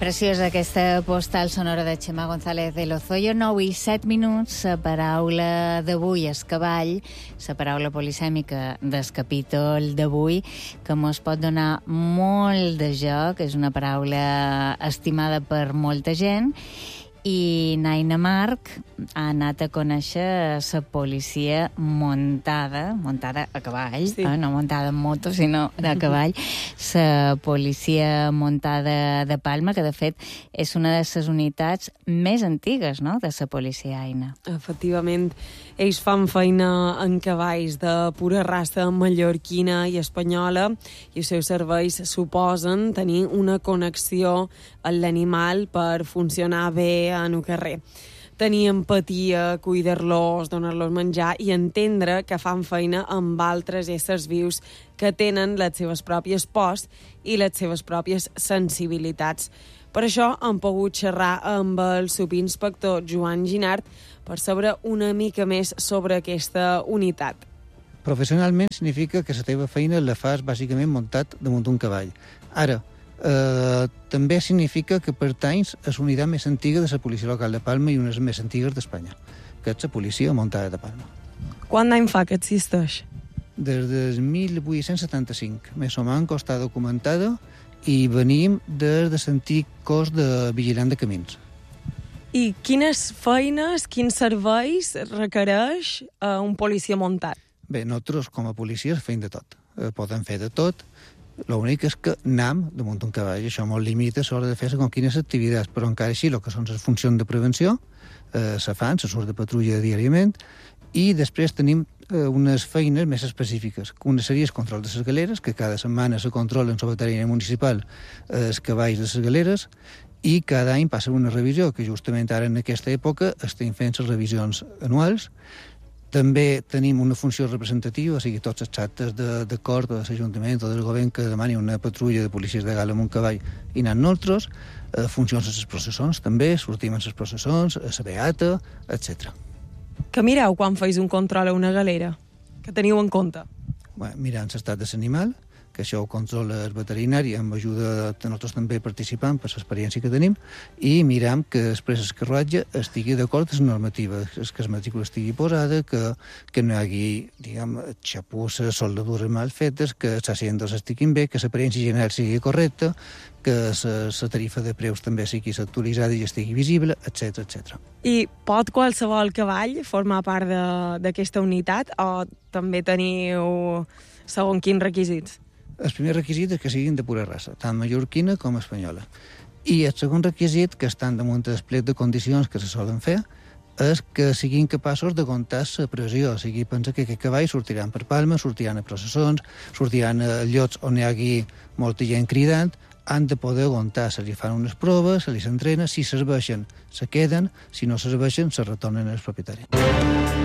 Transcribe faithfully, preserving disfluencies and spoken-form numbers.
Preciosa aquesta postal sonora de Xema González de Lozoya. nou i set minuts, la paraula d'avui és cavall, la paraula polisèmica del capítol d'avui, que mos pot donar molt de joc, és una paraula estimada per molta gent, i Naina March ha anat a conèixer la policia muntada, muntada a cavall, sí. eh? No muntada en moto, sinó a cavall, la policia muntada de Palma, que de fet és una de les unitats més antigues, no?, de la policia Aina. Efectivament, ells fan feina en cavalls de pura raça mallorquina i espanyola, i els seus serveis suposen tenir una connexió amb l'animal per funcionar bé en el carrer. Tenir empatia, cuidar-los, donar-los menjar i entendre que fan feina amb altres éssers vius que tenen les seves pròpies pors i les seves pròpies sensibilitats. Per això hem pogut xerrar amb el subinspector Joan Ginart per saber una mica més sobre aquesta unitat. Professionalment significa que la teva feina la fas bàsicament muntat damunt un cavall. Ara, Eh, també significa que pertanys a la unitat més antiga de la policia local de Palma i unes més antigues d'Espanya, que és la policia muntada de Palma. Quant d'any fa que existeix? Des del mil vuit-cents setanta-cinc. Més o menys està documentada i venim des de l'antic cos de vigilant de camins. I quines feines, quins serveis requereix eh, un policia muntat? Bé, nosaltres com a policies fem de tot. Eh, podem fer de tot. L'únic és que anam damunt un cavall, això molt limita a l'hora de fer com quines activitats, però encara així el que són les funcions de prevenció eh, se fan, se surt de patrulla diàriament, i després tenim eh, unes feines més específiques. Una seria el control de les galeres, que cada setmana se controlen sobre veterinària municipal eh, els cavalls de les galeres, i cada any passa una revisió, que justament ara en aquesta època estem fent les revisions anuals. També tenim una funció representativa, o sigui, tots els actes d'acord de, de l'Ajuntament o del govern que demani una patrulla de policies de gala amb un cavall i anant nosaltres, eh, funcions a les processons també, sortim a les processons, a la beata, etcètera. Que mireu quan feis un control a una galera? Que teniu en compte? Bueno, mirant l'estat de l'animal, que això ho controla el veterinari amb ajuda de nosaltres també participant per l'experiència que tenim, i miram que després el carruatge estigui d'acord amb la normativa, que la matrícula estigui posada, que, que no hi hagi, diguem, xapusses, soldadures mal fetes, que els asientos estiguin bé, que l'aparència general sigui correcta, que la tarifa de preus també sigui actualitzada i estigui visible, etcètera, etcètera. I pot qualsevol cavall formar part d'aquesta unitat o també teniu segons quins requisits? El primer requisit és que siguin de pura raça, tant mallorquina com espanyola. I el segon requisit, que estan damunt del plec de condicions que se solen fer, és que siguin capaços de aguantar la pressió. O sigui, pensa que aquests cavalls sortiran per Palma, sortiran a processons, sortiran a llocs on hi hagi molta gent cridant, han de poder aguantar, se li fan unes proves, se li s'entrena, si serveixen, se queden, si no serveixen, se retornen als propietaris.